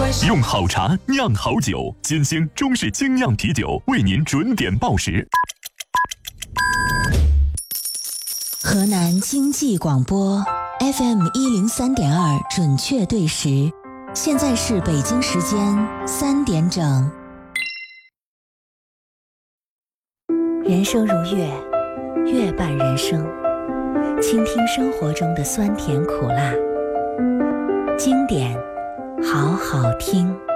用好茶酿好酒，金星中式精酿啤酒为您准点报时。 河南经济广播 FM 103.2准确对时，现在是北京时间3点整。人生如乐，乐伴人生，倾听生活中的酸甜苦辣，经典好好听。